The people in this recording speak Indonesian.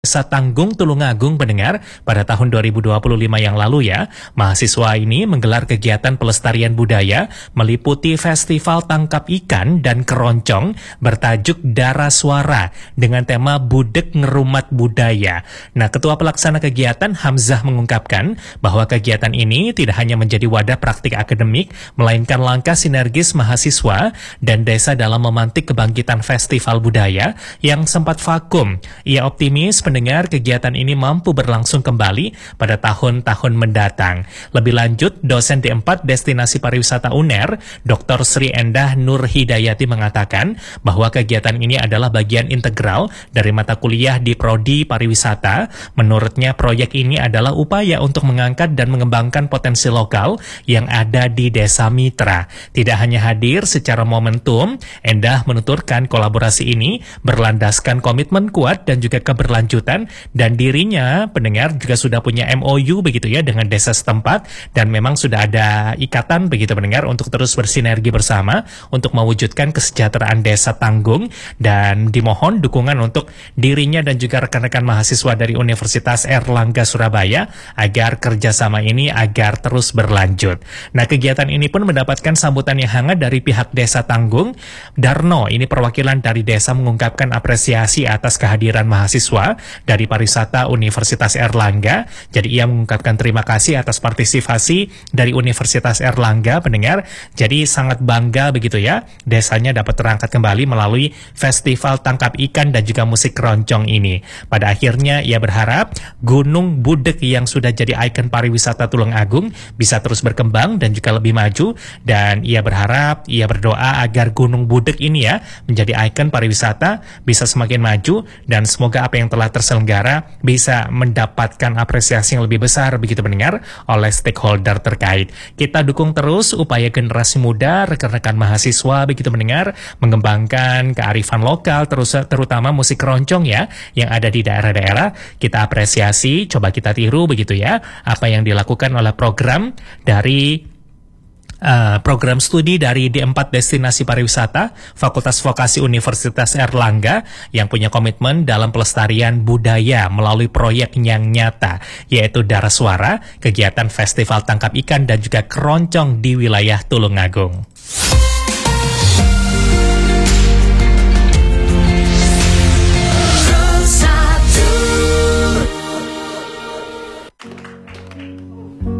Desa Tanggung Tulungagung pendengar, pada tahun 2025 yang lalu ya, mahasiswa ini menggelar kegiatan pelestarian budaya meliputi festival tangkap ikan dan keroncong bertajuk Dara Suara dengan tema Budek Ngerumat Budaya. Nah, Ketua Pelaksana Kegiatan Hamzah mengungkapkan bahwa kegiatan ini tidak hanya menjadi wadah praktik akademik, melainkan langkah sinergis mahasiswa dan desa dalam memantik kebangkitan festival budaya yang sempat vakum. Ia optimis pendengar kegiatan ini mampu berlangsung kembali pada tahun-tahun mendatang. Lebih lanjut, dosen D4 Destinasi Pariwisata UNER, Dr. Sri Endah Nur Hidayati mengatakan bahwa kegiatan ini adalah bagian integral dari mata kuliah di Prodi Pariwisata. Menurutnya, proyek ini adalah upaya untuk mengangkat dan mengembangkan potensi lokal yang ada di Desa Mitra. Tidak hanya hadir secara momentum, Endah menuturkan kolaborasi ini berlandaskan komitmen kuat dan juga keberlanjutan, dan dirinya pendengar juga sudah punya MOU begitu ya dengan desa setempat, dan memang sudah ada ikatan begitu pendengar untuk terus bersinergi bersama untuk mewujudkan kesejahteraan Desa Tanggung, dan dimohon dukungan untuk dirinya dan juga rekan-rekan mahasiswa dari Universitas Airlangga Surabaya agar kerjasama ini agar terus berlanjut. Nah, kegiatan ini pun mendapatkan sambutan yang hangat dari pihak Desa Tanggung. Darno, ini perwakilan dari desa, mengungkapkan apresiasi atas kehadiran mahasiswa dari pariwisata Universitas Airlangga. Jadi ia mengungkapkan terima kasih atas partisipasi dari Universitas Airlangga pendengar. Jadi sangat bangga begitu ya, desanya dapat terangkat kembali melalui festival tangkap ikan dan juga musik keroncong ini. Pada akhirnya ia berharap Gunung Budek yang sudah jadi ikon pariwisata Tulungagung bisa terus berkembang dan juga lebih maju, dan ia berdoa agar Gunung Budek ini ya menjadi ikon pariwisata bisa semakin maju, dan semoga apa yang telah terselenggara bisa mendapatkan apresiasi yang lebih besar begitu mendengar oleh stakeholder terkait. Kita dukung terus upaya generasi muda, rekan-rekan mahasiswa begitu mendengar, mengembangkan kearifan lokal terutama musik keroncong ya yang ada di daerah-daerah. Kita apresiasi, coba kita tiru begitu ya apa yang dilakukan oleh program studi dari D4 Destinasi Pariwisata Fakultas Vokasi Universitas Airlangga yang punya komitmen dalam pelestarian budaya melalui proyek yang nyata, yaitu Dara Suara, kegiatan festival tangkap ikan dan juga keroncong di wilayah Tulungagung.